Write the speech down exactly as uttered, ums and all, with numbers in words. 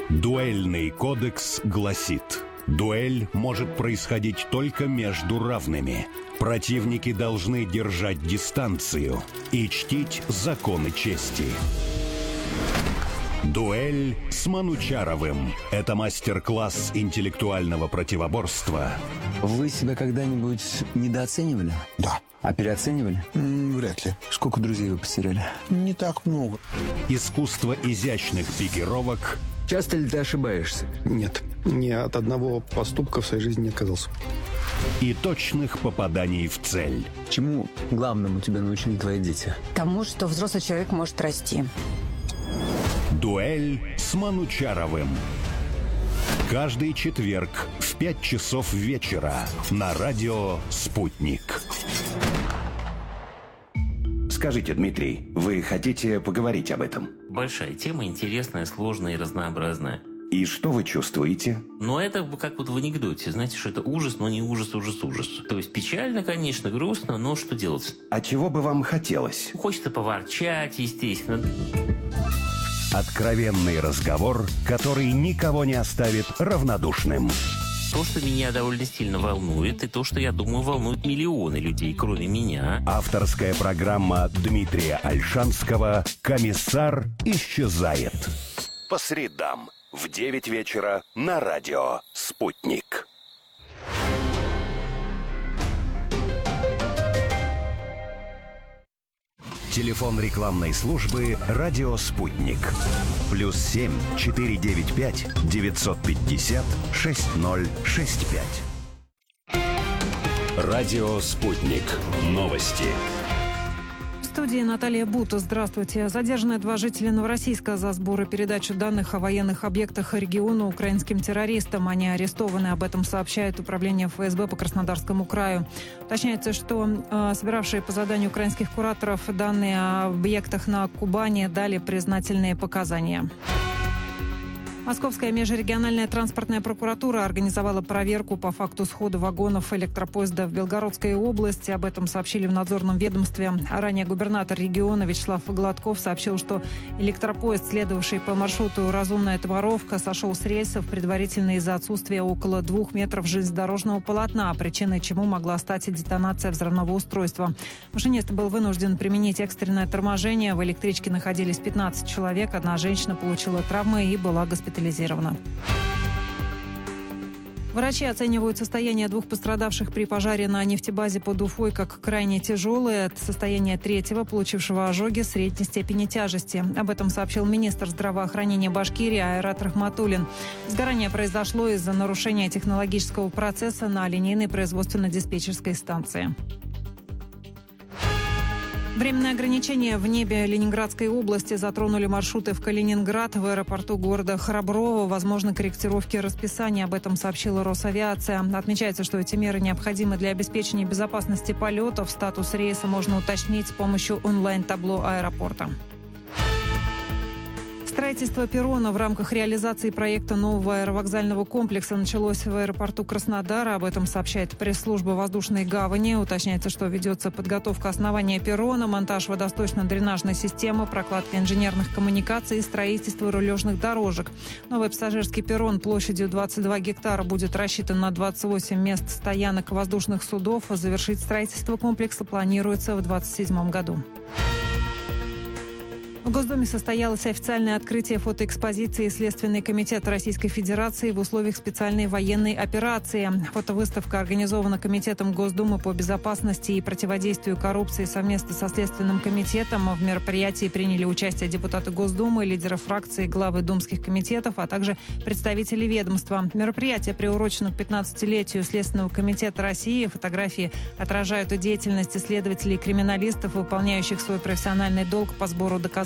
Дуэльный кодекс гласит: дуэль может происходить только между равными. Противники должны держать дистанцию и чтить законы чести. Дуэль с Манучаровым – это мастер-класс интеллектуального противоборства. Вы себя когда-нибудь недооценивали? Да. А переоценивали? М, вряд ли. Сколько друзей вы потеряли? Не так много. Искусство изящных пикировок. Часто ли ты ошибаешься? Нет. Ни от одного поступка в своей жизни не отказался. И точных попаданий в цель. Чему главному тебя научили твои дети? Тому, что взрослый человек может расти. Дуэль с Манучаровым. Каждый четверг в пять часов вечера на радио «Спутник». Скажите, Дмитрий, вы хотите поговорить об этом? Большая тема, интересная, сложная и разнообразная. И что вы чувствуете? Но это как вот в анекдоте. Знаете, что это ужас, но не ужас, ужас, ужас. То есть печально, конечно, грустно, но что делать? А чего бы вам хотелось? Хочется поворчать, естественно. Откровенный разговор, который никого не оставит равнодушным. То, что меня довольно сильно волнует, и то, что, я думаю, волнует миллионы людей, кроме меня. Авторская программа Дмитрия Ольшанского «Комиссар исчезает». По средам в девять вечера на радио «Спутник». Телефон рекламной службы «Радио Спутник». Плюс семь четыре девять пять девятьсот пятьдесят шесть ноль шесть пять. Радио Спутник. Новости. В студии Наталья Бута. Здравствуйте. Задержаны два жителя Новороссийска за сбор и передачу данных о военных объектах региона украинским террористам. Они арестованы. Об этом сообщает Управление эф эс бэ по Краснодарскому краю. Уточняется, что э, собиравшие по заданию украинских кураторов данные о объектах на Кубани дали признательные показания. Московская межрегиональная транспортная прокуратура организовала проверку по факту схода вагонов электропоезда в Белгородской области. Об этом сообщили в надзорном ведомстве. А ранее губернатор региона Вячеслав Гладков сообщил, что электропоезд, следовавший по маршруту «Разумная Товаровка», сошел с рельсов предварительно из-за отсутствия около двух метров железнодорожного полотна, причиной чему могла стать детонация взрывного устройства. Машинист был вынужден применить экстренное торможение. В электричке находились пятнадцать человек. Одна женщина получила травмы и была госпитализирована. Врачи оценивают состояние двух пострадавших при пожаре на нефтебазе под Уфой как крайне тяжелое. Состояние третьего, получившего ожоги средней степени тяжести. Об этом сообщил министр здравоохранения Башкирии Айрат Рахматуллин. Сгорание произошло из-за нарушения технологического процесса на линейной производственно-диспетчерской станции. Временные ограничения в небе Ленинградской области затронули маршруты в Калининград, в аэропорту города Храброво. Возможны корректировки расписания, об этом сообщила Росавиация. Отмечается, что эти меры необходимы для обеспечения безопасности полетов. Статус рейса можно уточнить с помощью онлайн-табло аэропорта. Строительство перрона в рамках реализации проекта нового аэровокзального комплекса началось в аэропорту Краснодара. Об этом сообщает пресс-служба воздушной гавани. Уточняется, что ведется подготовка основания перрона, монтаж водосточно-дренажной системы, прокладка инженерных коммуникаций и строительство рулежных дорожек. Новый пассажирский перрон площадью двадцать два гектара будет рассчитан на двадцать восемь мест стоянок воздушных судов. Завершить строительство комплекса планируется в двадцать седьмом году. В Госдуме состоялось официальное открытие фотоэкспозиции «Следственный комитет Российской Федерации в условиях специальной военной операции». Фотовыставка организована Комитетом Госдумы по безопасности и противодействию коррупции совместно со Следственным комитетом. В мероприятии приняли участие депутаты Госдумы, лидеры фракций, главы думских комитетов, а также представители ведомства. Мероприятие приурочено к пятнадцатилетию Следственного комитета России. Фотографии отражают деятельность исследователей и криминалистов, выполняющих свой профессиональный долг по сбору доказательств